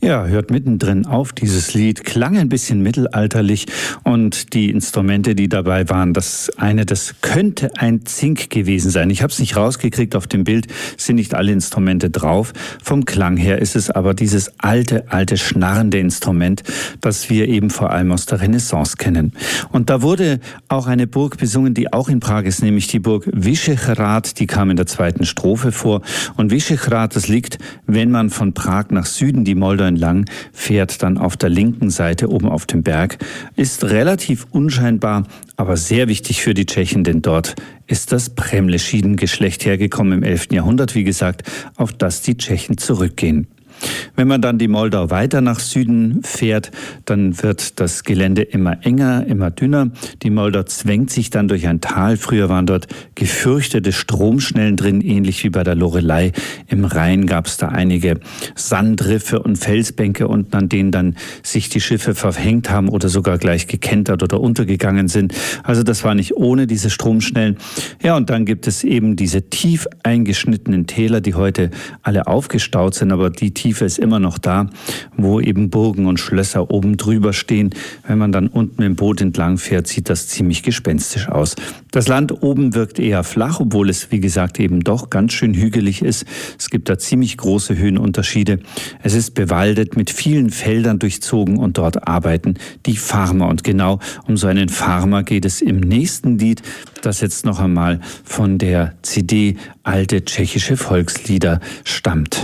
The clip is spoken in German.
Ja, hört mittendrin auf. Dieses Lied klang ein bisschen mittelalterlich und die Instrumente, die dabei waren, das könnte ein Zink gewesen sein. Ich habe es nicht rausgekriegt, auf dem Bild sind nicht alle Instrumente drauf. Vom Klang her ist es aber dieses alte, schnarrende Instrument, das wir eben vor allem aus der Renaissance kennen. Und da wurde auch eine Burg besungen, die auch in Prag ist, nämlich die Burg Vyšehrad, die kam in der zweiten Strophe vor. Und Vyšehrad, das liegt, wenn man von Prag nach Süden die Moldau entlang fährt, dann auf der linken Seite oben auf dem Berg, ist relativ unscheinbar, aber sehr wichtig für die Tschechen, denn dort ist das Přemyslian-Geschlecht hergekommen im 11. Jahrhundert, wie gesagt, auf das die Tschechen zurückgehen. Wenn man dann die Moldau weiter nach Süden fährt, dann wird das Gelände immer enger, immer dünner. Die Moldau zwängt sich dann durch ein Tal. Früher waren dort gefürchtete Stromschnellen drin, ähnlich wie bei der Loreley. Im Rhein gab es da einige Sandriffe und Felsbänke unten, an denen dann sich die Schiffe verhängt haben oder sogar gleich gekentert oder untergegangen sind. Also das war nicht ohne diese Stromschnellen. Ja, und dann gibt es eben diese tief eingeschnittenen Täler, die heute alle aufgestaut sind, aber die Tiefe ist immer noch da, wo eben Burgen und Schlösser oben drüber stehen. Wenn man dann unten im Boot entlang fährt, sieht das ziemlich gespenstisch aus. Das Land oben wirkt eher flach, obwohl es, wie gesagt, eben doch ganz schön hügelig ist. Es gibt da ziemlich große Höhenunterschiede. Es ist bewaldet, mit vielen Feldern durchzogen und dort arbeiten die Farmer. Und genau um so einen Farmer geht es im nächsten Lied, das jetzt noch einmal von der CD Alte tschechische Volkslieder stammt.